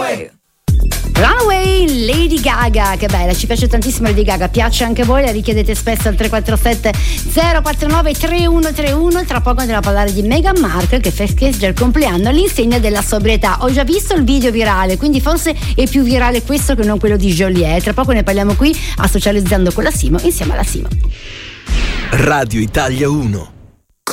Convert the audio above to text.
Runaway, Lady Gaga, che bella, ci piace tantissimo Lady Gaga, piace anche a voi, la richiedete spesso al 347 049 3131. Tra poco andremo a parlare di Meghan Markle che festeggia il compleanno all'insegna della sobrietà. Ho già visto il video virale, quindi forse è più virale questo che non quello di Joliet. Tra poco ne parliamo qui a Socializzando con la Simo, insieme alla Simo. Radio Italia 1.